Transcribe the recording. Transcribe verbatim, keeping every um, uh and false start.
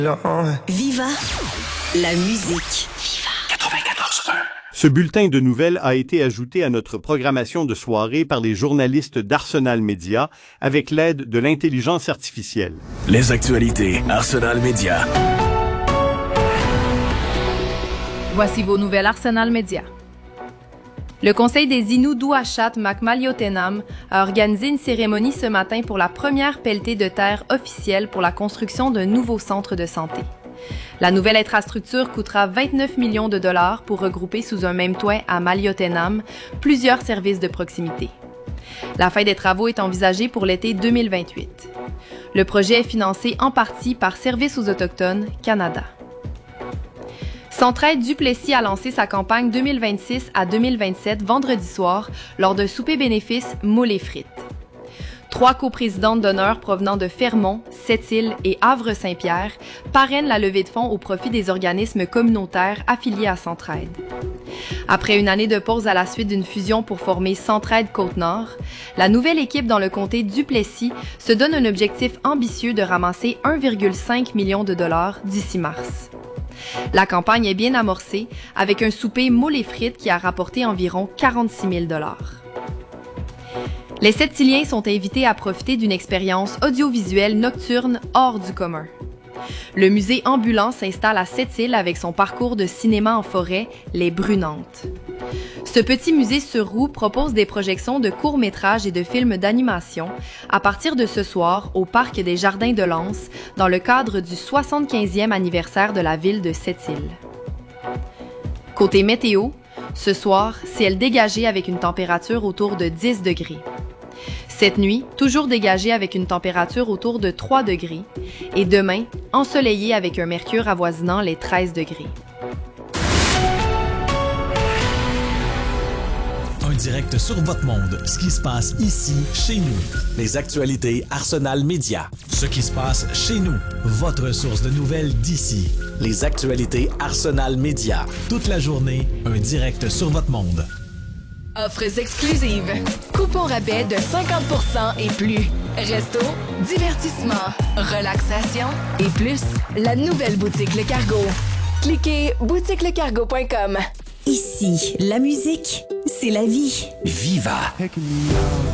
Viva la musique. quatre-vingt-quatorze un. Ce bulletin de nouvelles a été ajouté à notre programmation de soirée par les journalistes d'Arsenal Média avec l'aide de l'intelligence artificielle. Les actualités Arsenal Média. Voici vos nouvelles Arsenal Média. Le Conseil des Inuits d'Ouachat Macmaliotenam a organisé une cérémonie ce matin pour la première pelletée de terre officielle pour la construction d'un nouveau centre de santé. La nouvelle infrastructure coûtera vingt-neuf millions de dollars pour regrouper sous un même toit à Maliotenam plusieurs services de proximité. La fin des travaux est envisagée pour l'été deux mille vingt-huit. Le projet est financé en partie par Services aux Autochtones Canada. Centraide Duplessis a lancé sa campagne deux mille vingt-six à deux mille vingt-sept vendredi soir lors d'un souper bénéfice Moules et frites. Trois coprésidentes d'honneur provenant de Fermont, Sept-Îles et Havre-Saint-Pierre parrainent la levée de fonds au profit des organismes communautaires affiliés à Centraide. Après une année de pause à la suite d'une fusion pour former Centraide Côte-Nord, la nouvelle équipe dans le comté Duplessis se donne un objectif ambitieux de ramasser un virgule cinq million de dollars d'ici mars. La campagne est bien amorcée avec un souper moules et frites qui a rapporté environ quarante-six mille dollars. Les Sept-Îliens sont invités à profiter d'une expérience audiovisuelle nocturne hors du commun. Le musée ambulant s'installe à Sept-Îles avec son parcours de cinéma en forêt, Les Brunantes. Ce petit musée sur roue propose des projections de courts-métrages et de films d'animation à partir de ce soir au Parc des Jardins de Lens dans le cadre du soixante-quinzième anniversaire de la ville de Sept-Îles. Côté météo, ce soir, ciel dégagé avec une température autour de dix degrés. Cette nuit, toujours dégagé avec une température autour de trois degrés. Et demain, ensoleillé avec un mercure avoisinant les treize degrés. Un direct sur votre monde. Ce qui se passe ici, chez nous. Les actualités Arsenal Média. Ce qui se passe chez nous. Votre source de nouvelles d'ici. Les actualités Arsenal Média. Toute la journée, un direct sur votre monde. Offres exclusives. Coupons rabais de cinquante pour cent et plus. Resto, divertissement, relaxation et plus. La nouvelle boutique Le Cargo. Cliquez boutique le cargo point com. Ici, la musique, c'est la vie. Viva!